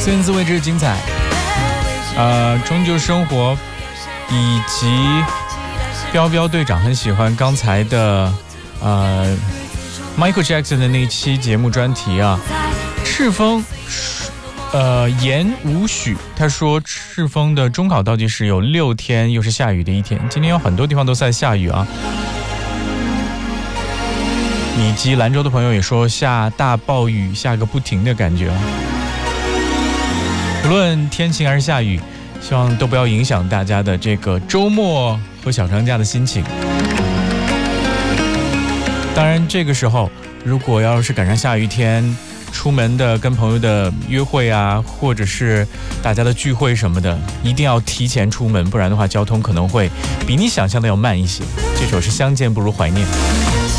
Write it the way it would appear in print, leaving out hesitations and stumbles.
孙子为之精彩。终究生活以及彪彪队长很喜欢刚才的Michael Jackson 的那一期节目专题啊，赤峰言无许，他说赤峰的中考倒计时有6天，又是下雨的一天。今天有很多地方都在下雨啊。以及兰州的朋友也说下大暴雨，下个不停的感觉啊。无论天晴还是下雨，希望都不要影响大家的这个周末和小长假的心情。当然这个时候如果要是赶上下雨天，出门的跟朋友的约会啊，或者是大家的聚会什么的，一定要提前出门，不然的话交通可能会比你想象的要慢一些。这首是相见不如怀念。